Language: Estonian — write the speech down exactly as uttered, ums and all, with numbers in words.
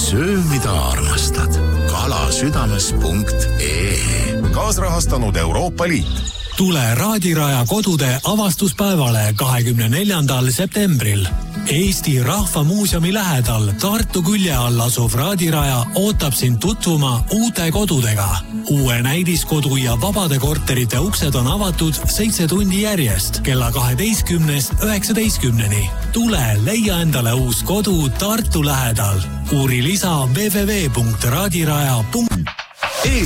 söö, mida armastad. kalasüdames punkt ee. Kaasrahastanud Euroopa Liit. Tule Raadiraja kodude avastuspäevale kahekümne neljandal septembril. Eesti Rahva Muuseumi lähedal Tartu külje all asuv Raadiraja ootab sind tutvuma uute kodudega. Uue näidiskodu ja vabade korterite uksed on avatud seitse tundi järjest kella kaheteistkümnest üheksateistkümneni. Tule leia endale uus kodu Tartu lähedal. Uuri lisa w w w punkt raadiraja punkt ee.